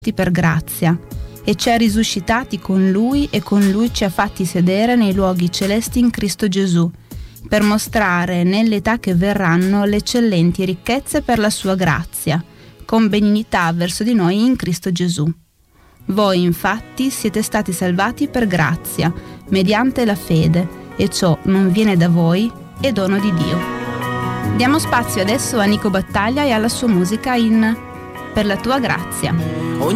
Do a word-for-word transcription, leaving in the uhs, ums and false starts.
giusti per grazia, e ci ha risuscitati con Lui e con Lui ci ha fatti sedere nei luoghi celesti in Cristo Gesù, per mostrare nelle età che verranno le eccellenti ricchezze per la sua grazia, con benignità verso di noi in Cristo Gesù. Voi infatti siete stati salvati per grazia, mediante la fede, e ciò non viene da voi, è dono di Dio. Diamo spazio adesso a Nico Battaglia e alla sua musica in Per la tua grazia.